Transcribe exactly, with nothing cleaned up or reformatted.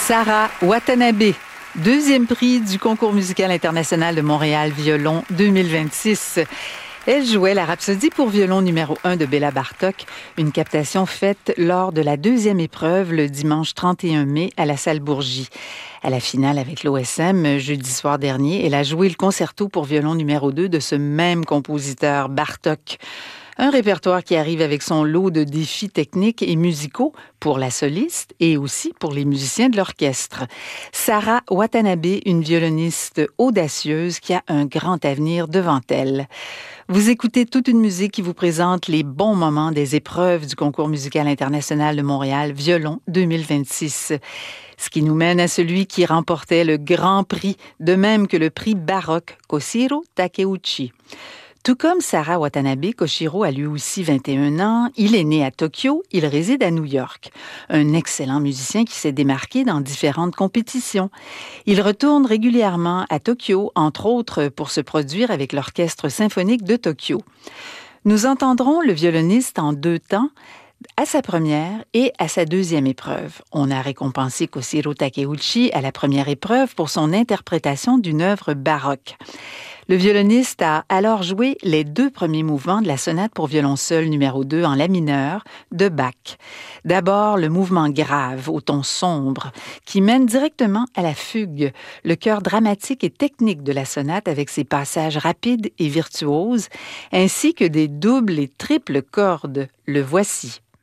Sarah Watanabe, deuxième prix du Concours musical international de Montréal Violon deux mille vingt-six. Elle jouait la Rhapsodie pour violon numéro un de Béla Bartók, une captation faite lors de la deuxième épreuve le dimanche trente et un mai à la salle Bourgie. À la finale avec l'O S M, jeudi soir dernier, elle a joué le concerto pour violon numéro deux de ce même compositeur, Bartók. Un répertoire qui arrive avec son lot de défis techniques et musicaux pour la soliste et aussi pour les musiciens de l'orchestre. Sarah Watanabe, une violoniste audacieuse qui a un grand avenir devant elle. Vous écoutez toute une musique qui vous présente les bons moments des épreuves du Concours musical international de Montréal Violon deux mille vingt-six. Ce qui nous mène à celui qui remportait le Grand Prix, de même que le prix baroque Koshiro Takeuchi. Tout comme Sarah Watanabe, Koshiro a lui aussi vingt et un ans. Il est né à Tokyo, il réside à New York. Un excellent musicien qui s'est démarqué dans différentes compétitions. Il retourne régulièrement à Tokyo, entre autres pour se produire avec l'Orchestre symphonique de Tokyo. Nous entendrons le violoniste en deux temps, à sa première et à sa deuxième épreuve. On a récompensé Koshiro Takeuchi à la première épreuve pour son interprétation d'une œuvre baroque. Le violoniste a alors joué les deux premiers mouvements de la sonate pour violon seul numéro deux en la mineur de Bach. D'abord, le mouvement grave au ton sombre qui mène directement à la fugue, le cœur dramatique et technique de la sonate avec ses passages rapides et virtuoses, ainsi que des doubles et triples cordes. Le voici.